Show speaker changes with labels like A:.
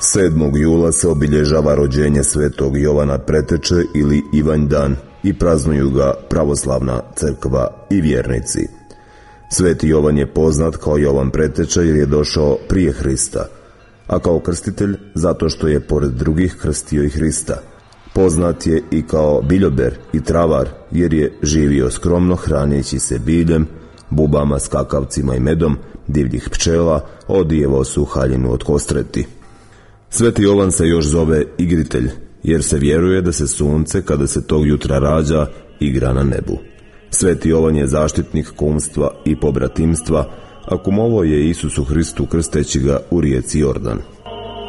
A: 7. jula se obilježava rođenje svetog Jovana Preteče ili Ivanj dan i praznuju ga pravoslavna crkva i vjernici. Sveti Jovan je poznat kao Jovan Preteče jer je došao prije Hrista, a kao krstitelj zato što je pored drugih krstio i Hrista. Poznat je i kao biljober i travar jer je živio skromno hraneći se biljem, bubama, skakavcima i medom divljih pčela, odijevao su haljinu od kostreti. Sveti Jovan se još zove igritelj, jer se vjeruje da se sunce, kada se tog jutra rađa, igra na nebu. Sveti Jovan je zaštitnik kumstva i pobratimstva, a kumovao je Isusu Hristu krsteći ga u rijeci Jordan.